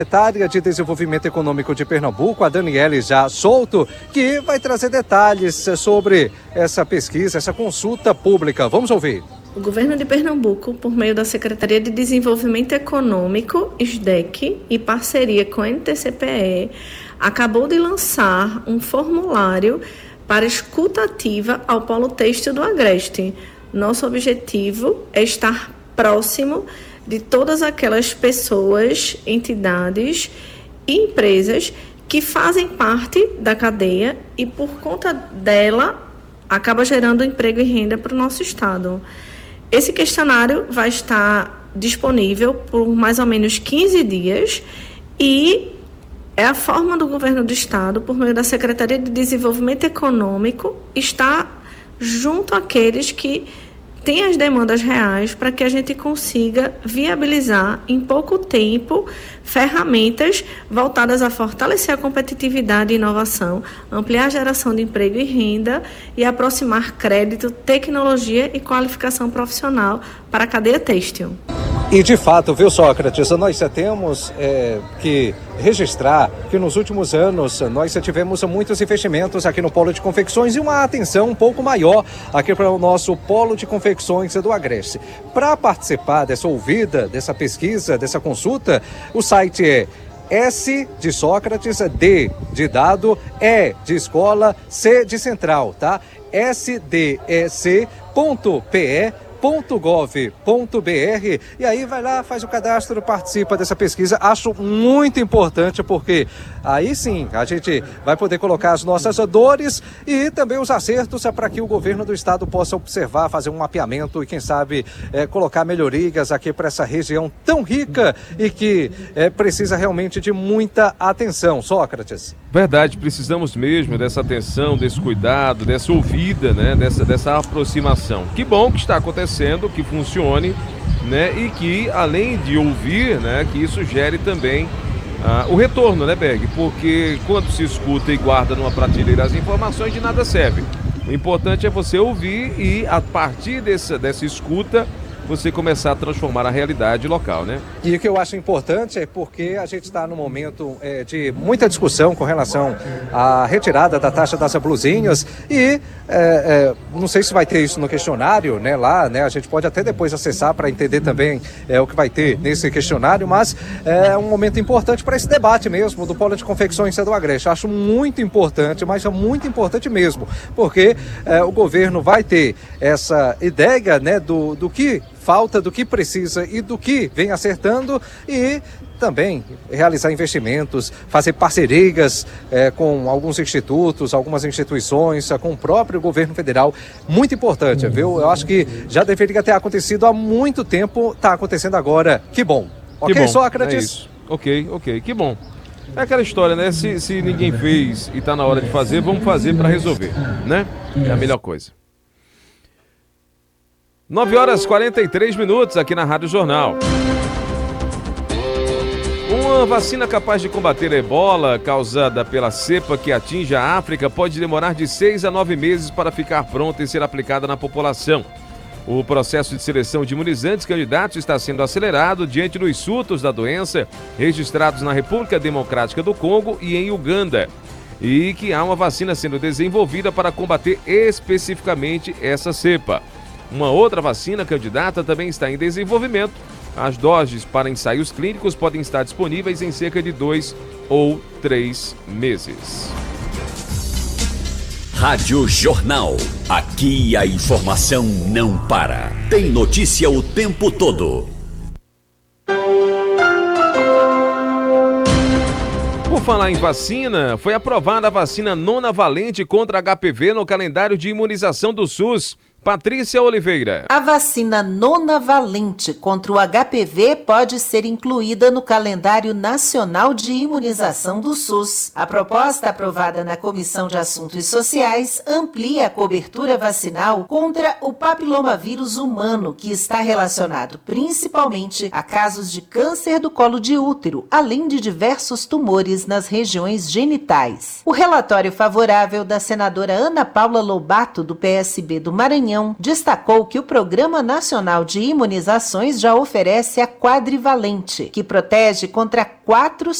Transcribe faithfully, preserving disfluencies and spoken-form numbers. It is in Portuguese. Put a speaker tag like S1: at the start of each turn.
S1: Secretária de Desenvolvimento Econômico de Pernambuco, a Daniele Já Souto, que vai trazer detalhes sobre essa pesquisa, essa consulta pública. Vamos ouvir.
S2: O governo de Pernambuco, por meio da Secretaria de Desenvolvimento Econômico, S D E C, e parceria com a N T C P E, acabou de lançar um formulário para escuta ativa ao polo têxtil do Agreste. Nosso objetivo é estar próximo de todas aquelas pessoas, entidades e empresas que fazem parte da cadeia e, por conta dela, acaba gerando emprego e renda para o nosso estado. Esse questionário vai estar disponível por mais ou menos quinze dias e é a forma do governo do estado, por meio da Secretaria de Desenvolvimento Econômico, estar junto àqueles que têm as demandas reais para que a gente consiga viabilizar em pouco tempo ferramentas voltadas a fortalecer a competitividade e inovação, ampliar a geração de emprego e renda e aproximar crédito, tecnologia e qualificação profissional para a cadeia têxtil.
S1: E de fato, viu, Sócrates, nós já temos é, que registrar que nos últimos anos nós já tivemos muitos investimentos aqui no polo de confecções e uma atenção um pouco maior aqui para o nosso polo de confecções do Agreste. Para participar dessa ouvida, dessa pesquisa, dessa consulta, o site é S de Sócrates, D de dado, E de escola, C de central, tá? S D E C ponto P E ponto gov ponto br, e aí vai lá, faz o cadastro, participa dessa pesquisa. Acho muito importante porque aí sim a gente vai poder colocar as nossas dores e também os acertos para que o governo do estado possa observar, fazer um mapeamento e quem sabe é, colocar melhorias aqui para essa região tão rica e que é, precisa realmente de muita atenção. Sócrates.
S3: Verdade, precisamos mesmo dessa atenção, desse cuidado, dessa ouvida, né, dessa, dessa aproximação. Que bom que está acontecendo, que funcione, né, e que além de ouvir, né, que isso gere também ah, o retorno, né, Berg? Porque quando se escuta e guarda numa prateleira as informações, de nada serve. O importante é você ouvir e a partir dessa, dessa escuta você começar a transformar a realidade local, né?
S1: E o que eu acho importante é porque a gente está num momento é, de muita discussão com relação à retirada da taxa das blusinhas e é, é, não sei se vai ter isso no questionário, né, lá, né, a gente pode até depois acessar para entender também é, o que vai ter nesse questionário, mas é um momento importante para esse debate mesmo do polo de confecções do Agreste. Acho muito importante, mas é muito importante mesmo, porque é, o governo vai ter essa ideia, né, do, do que falta, do que precisa e do que vem acertando e também realizar investimentos, fazer parcerias é, com alguns institutos, algumas instituições, com o próprio governo federal. Muito importante, viu? Eu acho que já deveria ter acontecido há muito tempo, está acontecendo agora. Que bom.
S3: Que
S1: ok,
S3: bom.
S1: Sócrates?
S3: É isso. Ok, ok, que bom. É aquela história, né? Se, se ninguém fez e está na hora de fazer, vamos fazer para resolver, né? É a melhor coisa. nove horas e quarenta e três minutos aqui na Rádio Jornal. Uma vacina capaz de combater a ebola causada pela cepa que atinge a África pode demorar de seis a nove meses para ficar pronta e ser aplicada na população. O processo de seleção de imunizantes candidatos está sendo acelerado diante dos surtos da doença registrados na República Democrática do Congo e em Uganda, e que há uma vacina sendo desenvolvida para combater especificamente essa cepa. Uma outra vacina candidata também está em desenvolvimento. As doses para ensaios clínicos podem estar disponíveis em cerca de dois ou três meses.
S4: Rádio Jornal. Aqui a informação não para. Tem notícia o tempo todo.
S3: Por falar em vacina, foi aprovada a vacina nonavalente contra H P V no calendário de imunização do SUS. Patrícia Oliveira.
S5: A vacina nonavalente contra o H P V pode ser incluída no calendário nacional de imunização do SUS. A proposta aprovada na Comissão de Assuntos Sociais amplia a cobertura vacinal contra o papilomavírus humano, que está relacionado principalmente a casos de câncer do colo de útero, além de diversos tumores nas regiões genitais. O relatório favorável da senadora Ana Paula Lobato, do P S B do Maranhão, Maranhão. Destacou que o Programa Nacional de Imunizações já oferece a quadrivalente, que protege contra quatro